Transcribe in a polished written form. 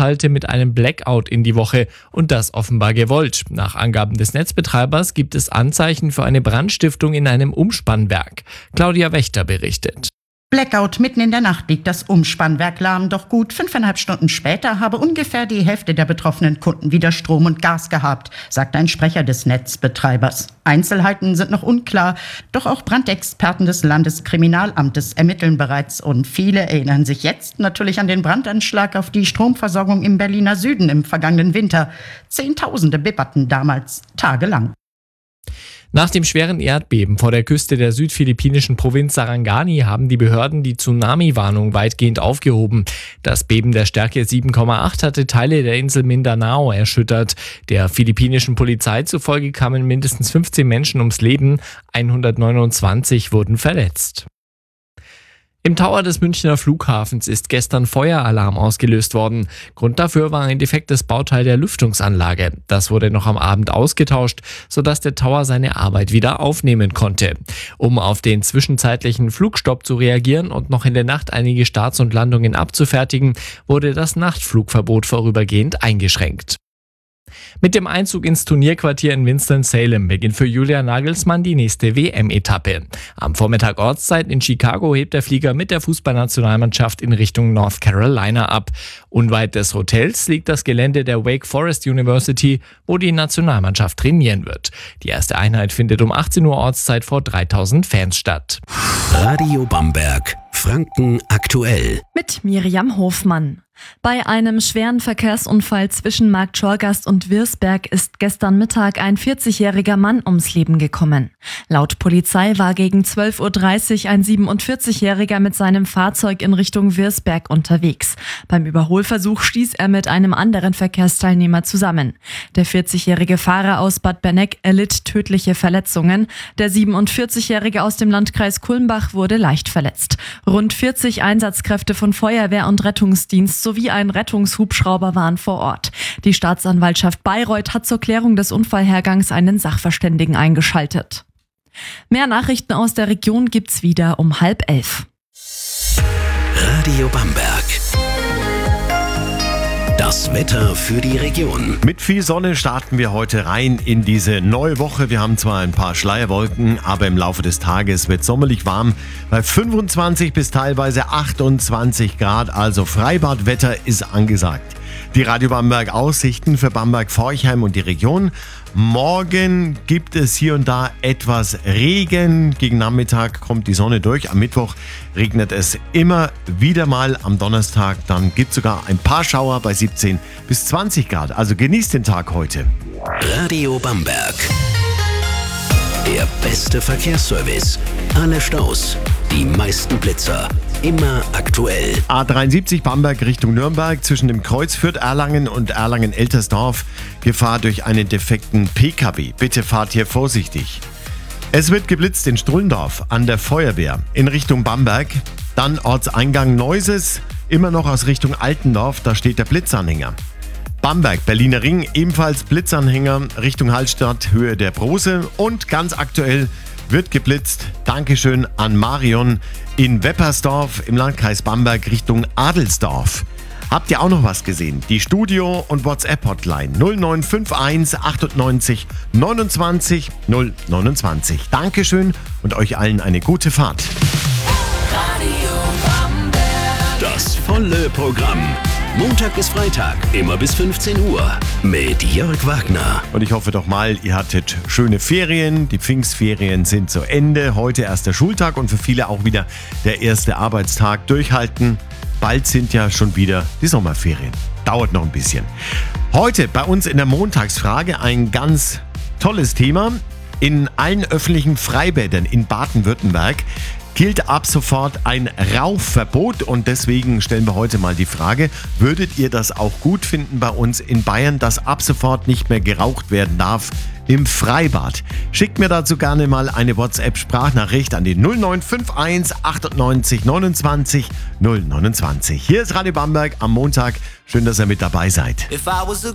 Haushalte mit einem Blackout in die Woche und das offenbar gewollt. Nach Angaben des Netzbetreibers gibt es Anzeichen für eine Brandstiftung in einem Umspannwerk. Claudia Wächter berichtet. Blackout mitten in der Nacht liegt das Umspannwerk lahm, doch gut 5,5 Stunden später habe ungefähr die Hälfte der betroffenen Kunden wieder Strom und Gas gehabt, sagt ein Sprecher des Netzbetreibers. Einzelheiten sind noch unklar, doch auch Brandexperten des Landeskriminalamtes ermitteln bereits und viele erinnern sich jetzt natürlich an den Brandanschlag auf die Stromversorgung im Berliner Süden im vergangenen Winter. Zehntausende bibberten damals tagelang. Nach dem schweren Erdbeben vor der Küste der südphilippinischen Provinz Sarangani haben die Behörden die Tsunami-Warnung weitgehend aufgehoben. Das Beben der Stärke 7,8 hatte Teile der Insel Mindanao erschüttert. Der philippinischen Polizei zufolge kamen mindestens 15 Menschen ums Leben, 129 wurden verletzt. Im Tower des Münchner Flughafens ist gestern Feueralarm ausgelöst worden. Grund dafür war ein defektes Bauteil der Lüftungsanlage. Das wurde noch am Abend ausgetauscht, sodass der Tower seine Arbeit wieder aufnehmen konnte. Um auf den zwischenzeitlichen Flugstopp zu reagieren und noch in der Nacht einige Starts und Landungen abzufertigen, wurde das Nachtflugverbot vorübergehend eingeschränkt. Mit dem Einzug ins Turnierquartier in Winston-Salem beginnt für Julian Nagelsmann die nächste WM-Etappe. Am Vormittag Ortszeit in Chicago hebt der Flieger mit der Fußballnationalmannschaft in Richtung North Carolina ab. Unweit des Hotels liegt das Gelände der Wake Forest University, wo die Nationalmannschaft trainieren wird. Die erste Einheit findet um 18 Uhr Ortszeit vor 3000 Fans statt. Radio Bamberg, Franken aktuell. Mit Miriam Hofmann. Bei einem schweren Verkehrsunfall zwischen Marktschorgast und Wirsberg ist gestern Mittag ein 40-jähriger Mann ums Leben gekommen. Laut Polizei war gegen 12.30 Uhr ein 47-jähriger mit seinem Fahrzeug in Richtung Wirsberg unterwegs. Beim Überholversuch stieß er mit einem anderen Verkehrsteilnehmer zusammen. Der 40-jährige Fahrer aus Bad Benneck erlitt tödliche Verletzungen. Der 47-jährige aus dem Landkreis Kulmbach wurde leicht verletzt. Rund 40 Einsatzkräfte von Feuerwehr und Rettungsdienst sowie ein Rettungshubschrauber waren vor Ort. Die Staatsanwaltschaft Bayreuth hat zur Klärung des Unfallhergangs einen Sachverständigen eingeschaltet. Mehr Nachrichten aus der Region gibt's wieder um 10:30. Radio Bamberg. Das Wetter für die Region. Mit viel Sonne starten wir heute rein in diese neue Woche. Wir haben zwar ein paar Schleierwolken, aber im Laufe des Tages wird sommerlich warm bei 25 bis teilweise 28 Grad. Also Freibadwetter ist angesagt. Die Radio Bamberg Aussichten für Bamberg-Forchheim und die Region. Morgen gibt es hier und da etwas Regen. Gegen Nachmittag kommt die Sonne durch. Am Mittwoch regnet es immer wieder mal. Am Donnerstag dann gibt es sogar ein paar Schauer bei 17 bis 20 Grad. Also genießt den Tag heute. Radio Bamberg. Der beste Verkehrsservice. Alle Staus. Die meisten Blitzer. Immer aktuell. A73 Bamberg Richtung Nürnberg zwischen dem Kreuz Fürth-Erlangen und Erlangen-Eltersdorf. Gefahr durch einen defekten PKW. Bitte fahrt hier vorsichtig. Es wird geblitzt in Strullendorf an der Feuerwehr in Richtung Bamberg. Dann Ortseingang Neuses, immer noch aus Richtung Altendorf. Da steht der Blitzanhänger. Bamberg, Berliner Ring, ebenfalls Blitzanhänger Richtung Hallstatt, Höhe der Brose. Und ganz aktuell wird geblitzt, Dankeschön an Marion, in Weppersdorf im Landkreis Bamberg Richtung Adelsdorf. Habt ihr auch noch was gesehen? Die Studio- und WhatsApp-Hotline 0951 98 29 029. Dankeschön und euch allen eine gute Fahrt. Das volle Programm. Montag bis Freitag, immer bis 15 Uhr. Mit Jörg Wagner. Und ich hoffe doch mal, ihr hattet schöne Ferien. Die Pfingstferien sind zu Ende. Heute erst der Schultag und für viele auch wieder der erste Arbeitstag. Durchhalten. Bald sind ja schon wieder die Sommerferien. Dauert noch ein bisschen. Heute bei uns in der Montagsfrage ein ganz tolles Thema. In allen öffentlichen Freibädern in Baden-Württemberg gilt ab sofort ein Rauchverbot und deswegen stellen wir heute mal die Frage, würdet ihr das auch gut finden bei uns in Bayern, dass ab sofort nicht mehr geraucht werden darf im Freibad? Schickt mir dazu gerne mal eine WhatsApp-Sprachnachricht an die 0951 98 29 029. Hier ist Radio Bamberg am Montag. Schön, dass ihr mit dabei seid.